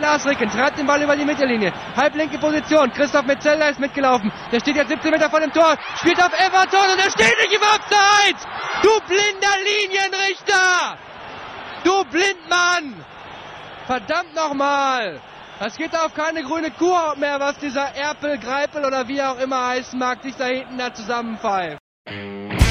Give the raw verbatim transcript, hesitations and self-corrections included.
Lars Ricken, treibt den Ball über die Mittellinie. Halblinke Position. Christoph Metzeler ist mitgelaufen. Der steht jetzt siebzehn Meter vor dem Tor. Spielt auf Everton und er steht nicht im Abseits. Du blinder Linienrichter. Du Blindmann. Verdammt nochmal. Das geht auf keine grüne Kuhhaut mehr, was dieser Erpel, Greipel oder wie er auch immer heißen mag, sich da hinten da zusammenpfeift.